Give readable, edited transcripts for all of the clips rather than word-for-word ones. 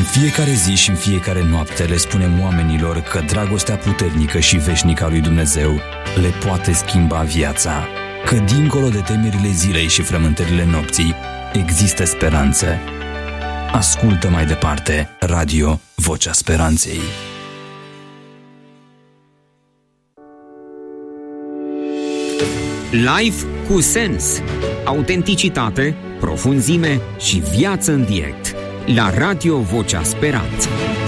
fiecare zi și în fiecare noapte le spunem oamenilor că dragostea puternică și veșnică a lui Dumnezeu le poate schimba viața. Că dincolo de temerile zilei și frământările nopții există speranță. Ascultă mai departe Radio Vocea Speranței. Live cu sens, autenticitate, profunzime și viață în direct la Radio Vocea Speranței.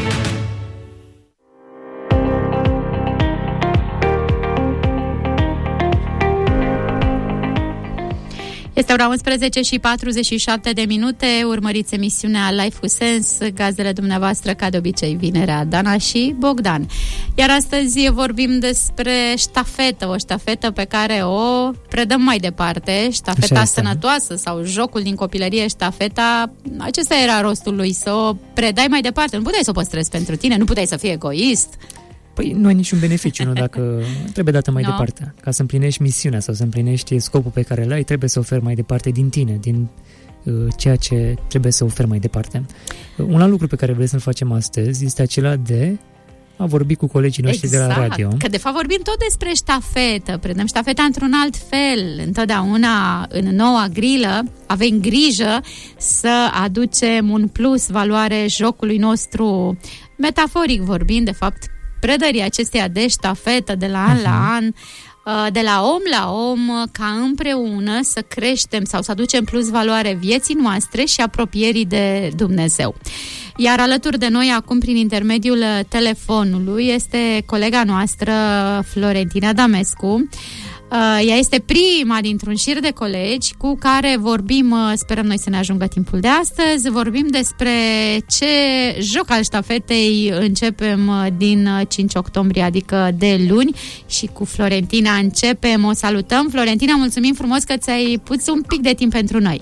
Este ora 11 și 47 de minute, urmăriți emisiunea Live cu Sens, gazdele dumneavoastră, ca de obicei, vinerea, Dana și Bogdan. Iar astăzi vorbim despre ștafetă, o ștafetă pe care o predăm mai departe, ștafeta sănătoasă sau jocul din copilărie, ștafeta, acesta era rostul lui, să o predai mai departe, nu puteai să o păstrezi pentru tine, nu puteai să fii egoist. Păi nu ai niciun beneficiu, nu? Dacă trebuie dată mai departe. Ca să împlinești misiunea sau să împlinești scopul pe care îl ai, trebuie să oferi mai departe din tine, din ceea ce trebuie să oferi mai departe. Un alt lucru pe care vrem să-l facem astăzi este acela de a vorbi cu colegii noștri de la radio. Că de fapt vorbim tot despre ștafetă, predăm ștafeta într-un alt fel. Întotdeauna în noua grilă avem grijă să aducem un plus valoare jocului nostru, metaforic vorbind, de fapt, predării acesteia de ștafetă de la an la an, de la om la om, ca împreună să creștem sau să aducem plus valoare vieții noastre și apropierii de Dumnezeu. Iar alături de noi, acum, prin intermediul telefonului, este colega noastră, Florentina Damescu. Ea este prima dintr-un șir de colegi cu care vorbim, sperăm noi să ne ajungă timpul de astăzi, vorbim despre ce joc al ștafetei începem din 5 octombrie, adică de luni, și cu Florentina începem. O salutăm. Florentina, mulțumim frumos că ți-ai pus un pic de timp pentru noi.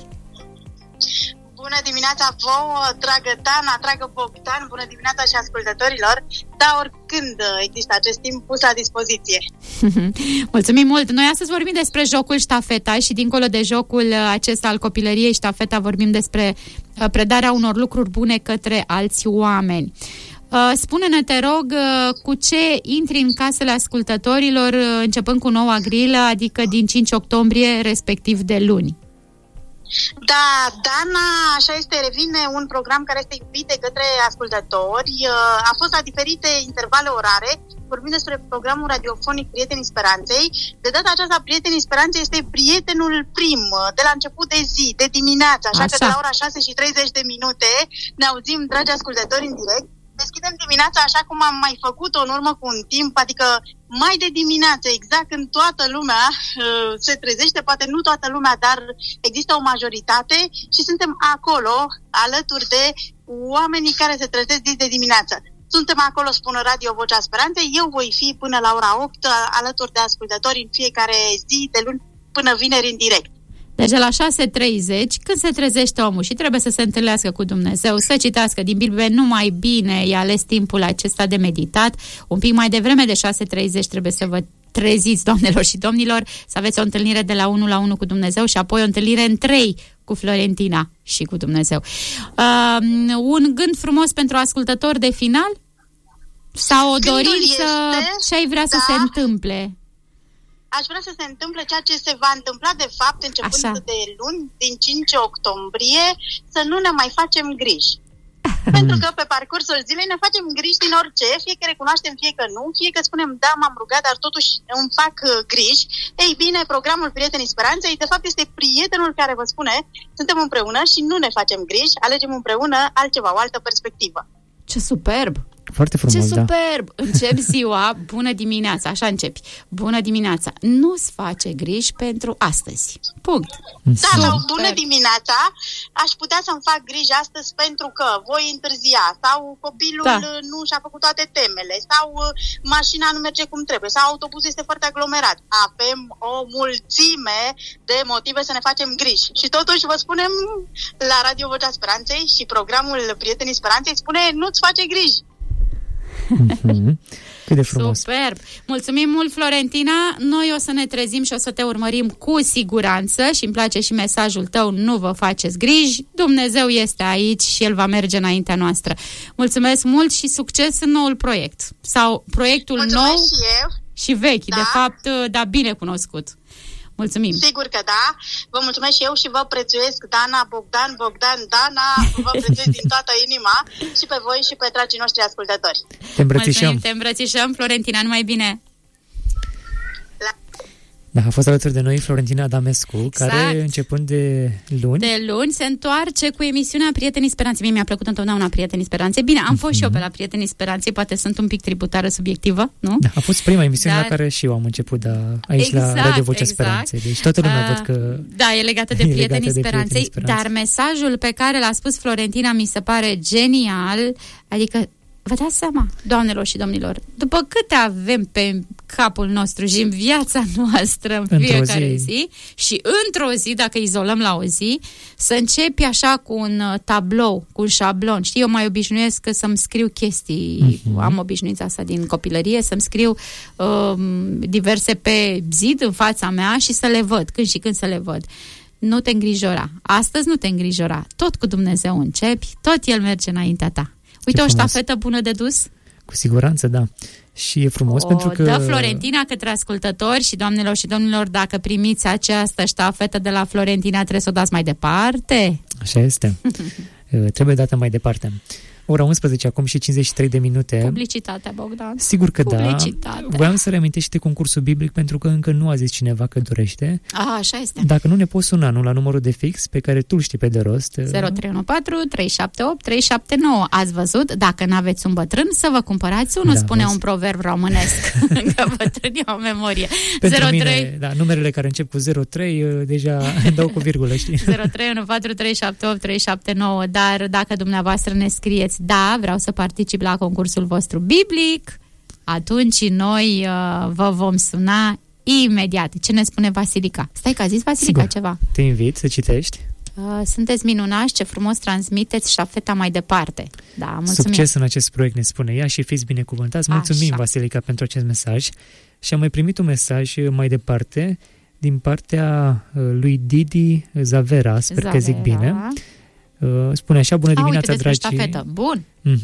Bună dimineața vouă, dragă Dana, dragă Bogdan, bună dimineața și ascultătorilor. Da, oricând există acest timp pus la dispoziție. Mulțumim mult! Noi astăzi vorbim despre jocul ștafeta și dincolo de jocul acesta al copilăriei ștafeta vorbim despre predarea unor lucruri bune către alți oameni. Spune-ne, te rog, cu ce intri în casele ascultătorilor începând cu noua grilă, adică din 5 octombrie, respectiv de luni? Da, Dana, așa este, revine un program care este iubit de către ascultători. A fost la diferite intervale orare. Vorbim despre programul radiofonic Prietenii Speranței. De data aceasta, Prietenii Speranței este prietenul prim, de la început de zi, de dimineață, așa că de la ora 6 și 30 de minute ne auzim, dragi ascultători, în direct. Deschidem dimineața așa cum am mai făcut-o în urmă cu un timp, adică mai de dimineață, exact când toată lumea se trezește, poate nu toată lumea, dar există o majoritate și suntem acolo alături de oamenii care se trezesc zi de dimineață. Suntem acolo, spune Radio Vocea Speranței, eu voi fi până la ora 8 alături de ascultători în fiecare zi de luni până vineri în direct. Deci la 6:30, când se trezește omul și trebuie să se întâlnească cu Dumnezeu, să citească din Biblie, numai bine i-a ales timpul acesta de meditat. Un pic mai devreme de 6:30 trebuie să vă treziți, doamnelor și domnilor, să aveți o întâlnire de la 1 la 1 cu Dumnezeu și apoi o întâlnire în 3 cu Florentina și cu Dumnezeu. Un gând frumos pentru ascultători de final? Sau o dorință? Ce ai vrea să se întâmple? Aș vrea să se întâmple ceea ce se va întâmpla, de fapt, începând de luni, din 5 octombrie, să nu ne mai facem griji. Pentru că pe parcursul zilei ne facem griji din orice, fie că recunoaștem, fie că nu, fie că spunem, da, m-am rugat, dar totuși îmi fac griji. Ei bine, programul Prietenii Speranței, de fapt, este prietenul care vă spune, suntem împreună și nu ne facem griji, alegem împreună altceva, o altă perspectivă. Ce superb! Foarte frumos, ce superb! Da. Începi ziua, bună dimineața, așa începi. Bună dimineața. Nu-ți face griji pentru astăzi. Punct. Da, sau bună dimineața, aș putea să-mi fac griji astăzi pentru că voi întârzia, sau copilul nu și-a făcut toate temele, sau mașina nu merge cum trebuie, sau autobuzul este foarte aglomerat. Avem o mulțime de motive să ne facem griji. Și totuși vă spunem, la Radio Vocea Speranței și programul Prietenii Speranței spune, nu-ți face griji. Cât de frumos. Superb! Mulțumim mult, Florentina! Noi o să ne trezim și o să te urmărim cu siguranță și îmi place și mesajul tău, nu vă faceți griji, Dumnezeu este aici și El va merge înaintea noastră. Mulțumesc mult și succes în noul proiect. Sau proiectul nou și vechi, de fapt, dar bine cunoscut. Mulțumim! Sigur că da. Vă mulțumesc și eu și vă prețuiesc, Dana, Bogdan, Dana, vă prețuiesc din toată inima și pe voi și pe dragii noștri ascultători. Te îmbrățișăm! Mulțumim, te îmbrățișăm, Florentina, numai bine! Da, a fost alături de noi Florentina Adamescu, exact. Care începând de luni se întoarce cu emisiunea Prietenii Speranței. Mie mi-a plăcut întotdeauna Prietenii Speranței. Bine, am fost și eu pe la Prietenii Speranței, poate sunt un pic tributară subiectivă, nu? Da, a fost prima emisiune la care și eu am început aici la Radio Vocea Speranței. Deci toată lumea văd că... Da, e legată de Prietenii Speranței, dar mesajul pe care l-a spus Florentina mi se pare genial, adică vă dați seama, doamnelor și domnilor, după câte avem pe capul nostru și în viața noastră în fiecare zi și într-o zi, dacă izolăm la o zi, să începi așa cu un tablou, cu un șablon. Știi, eu mai obișnuiesc să-mi scriu chestii, am obișnuința asta din copilărie, să-mi scriu diverse pe zid în fața mea și să le văd, când și când să le văd. Nu te îngrijora. Astăzi nu te îngrijora. Tot cu Dumnezeu începi, tot El merge înaintea ta. Uite, o ștafetă bună de dus? Cu siguranță, da. Și e frumos pentru că... Dă Florentina către ascultători și doamnelor și domnilor, dacă primiți această ștafetă de la Florentina, trebuie să o dați mai departe. Așa este. Trebuie dată mai departe. Ora 11, acum și 53 de minute. Publicitatea, Bogdan. Sigur că da. Voiam să reamintești de concursul biblic pentru că încă nu a zis cineva că dorește. Așa este. Dacă nu, ne poți suna, nu, la numărul de fix pe care tu îl știi pe de rost. 0314 378 379. Ați văzut? Dacă n-aveți un bătrân, să vă cumpărați unul, spune un proverb românesc. Că bătrânii au memorie. Pentru 03... mine, da, numerele care încep cu 03 deja dau cu virgulă, știi? 0314 378 379. Dar dacă dumneavoastră ne scrieți da, vreau să particip la concursul vostru biblic, atunci noi vă vom suna imediat. Ce ne spune Vasilica? Stai că a zis Vasilica. Sigur. Ceva. Te invit să citești. Sunteți minunași, ce frumos transmiteți ștafeta mai departe. Da, mulțumim. Succes în acest proiect, ne spune ea, și fiți binecuvântați. Mulțumim, așa, Vasilica, pentru acest mesaj. Și am mai primit un mesaj mai departe din partea lui Didi Zavera, sper că zic bine. Spune așa: bună dimineața, dragi. Bun.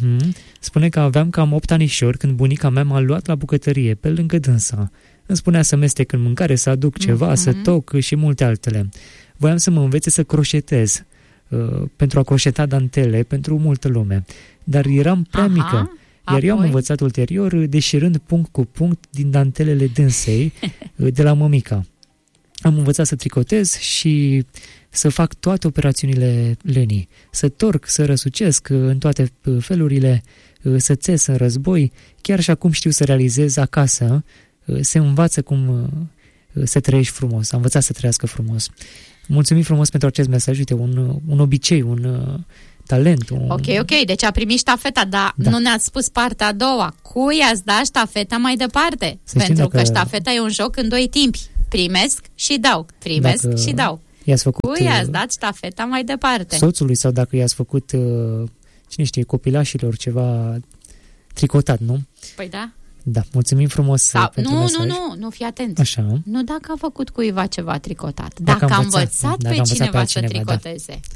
Spune că aveam cam 8 anișori când bunica mea m-a luat la bucătărie, pe lângă dânsa. Îmi spunea să mestec în mâncare, să aduc ceva, să toc și multe altele. Voiam să mă învețe să croșetez, pentru a croșeta dantele pentru multă lume. Dar eram prea mică. Iar eu am învățat ulterior, deșirând punct cu punct din dantelele dânsei de la mămica. Am învățat să tricotez și să fac toate operațiunile lânii, să torc, să răsucesc în toate felurile, să țes în război, chiar și acum știu să realizez acasă, se învață cum să trăiești frumos, am învățat să trăiască frumos. Mulțumim frumos pentru acest mesaj, uite, un obicei, un talent. Ok, deci a primit ștafeta, dar nu ne-ați spus partea a doua. Cui ați dat ștafeta mai departe? Pentru că ștafeta e un joc în 2 timpi. Primesc și dau, și dau. Cui i-ați dat ștafeta mai departe? Soțului, sau dacă i-ați făcut, cine știe, copilașilor ceva tricotat, nu? Păi da. Da, mulțumim frumos pentru mesaj. Nu, fii atent. Așa. Nu dacă a făcut cuiva ceva tricotat, dacă a învățat pe cineva să tricoteze. Da.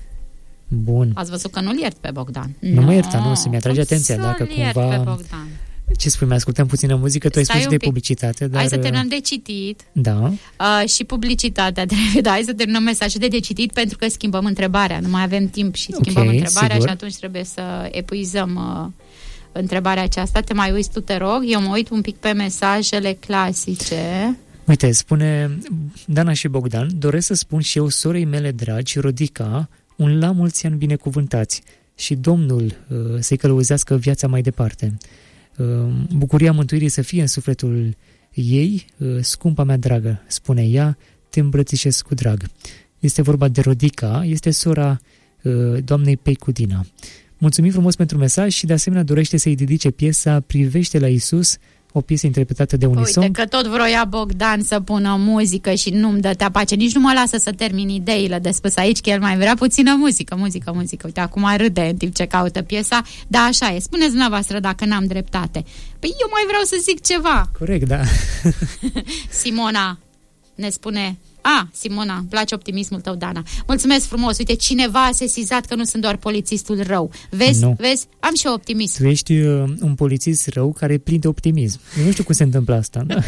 Bun. Ați văzut că nu-l iert pe Bogdan. Nu mă ierta, nu, să-mi atrage atenția dacă cumva... Pe Bogdan. Ce spui, mai ascultăm puțină muzică, tu ai spus de publicitate, dar... Hai să terminăm de citit. Da. Și publicitatea trebuie, hai să terminăm mesajul de citit, pentru că schimbăm întrebarea, nu mai avem timp și schimbăm întrebarea, sigur. Și atunci trebuie să epuizăm întrebarea aceasta. Te mai uiți tu, te rog? Eu mă uit un pic pe mesajele clasice. Uite, spune Dana și Bogdan: doresc să spun și eu sorei mele dragi, Rodica, un la mulți ani binecuvântați și Domnul să-i călăuzească viața mai departe. Bucuria mântuirii să fie în sufletul ei, scumpa mea dragă, spune ea, te îmbrățișez cu drag. Este vorba de Rodica, este sora doamnei Peicudina. Mulțumim frumos pentru mesaj și de asemenea dorește să-i dedice piesa Privește la Iisus, o piesă interpretată de Unisong. Uite că tot vroia Bogdan să pună muzică și nu-mi dătea pace. Nici nu mă lasă să termin ideile de spus aici, că el mai vrea puțină muzică. Uite, acum râde în timp ce caută piesa. Da, așa e. Spuneți dumneavoastră dacă n-am dreptate. Păi eu mai vreau să zic ceva. Corect, da. Simona ne spune... Simona, îmi place optimismul tău, Dana. Mulțumesc frumos. Uite, cineva a sesizat că nu sunt doar polițistul rău. Vezi? Am și eu optimism. Tu ești un polițist rău care prinde optimism. Eu nu știu cum se întâmplă asta. Da?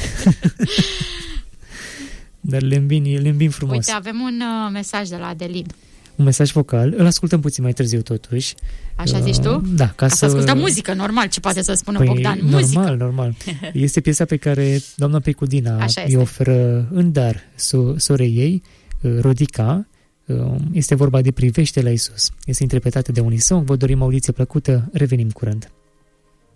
Dar le îmbin frumos. Uite, avem un mesaj de la Adelin. Un mesaj vocal. Îl ascultăm puțin mai târziu, totuși. Așa zici tu? Da. Ca să ascultăm muzică, normal. Ce poate să spună Bogdan? Muzică. Normal. Este piesa pe care doamna Pecudina îi oferă în dar sorei ei, Rodica. Este vorba de Privește la Iisus. Este interpretată de Unisong. Vă dorim audiție plăcută. Revenim curând.